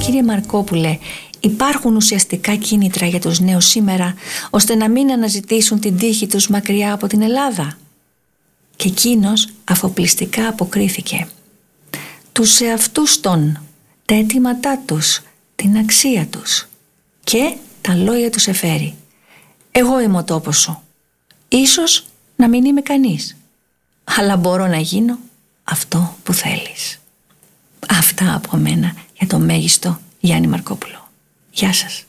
Κύριε Μαρκόπουλε, υπάρχουν ουσιαστικά κίνητρα για τους νέους σήμερα ώστε να μην αναζητήσουν την τύχη τους μακριά από την Ελλάδα? Και εκείνος αφοπλιστικά αποκρίθηκε. Τους εαυτούς των, τα αιτήματά τους, την αξία τους. Και τα λόγια τους εφέρει. Εγώ είμαι ο τόπος σου. Ίσως να μην είμαι κανείς, αλλά μπορώ να γίνω αυτό που θέλεις. Αυτά από μένα για το μέγιστο Γιάννη Μαρκόπουλο. Γεια σας.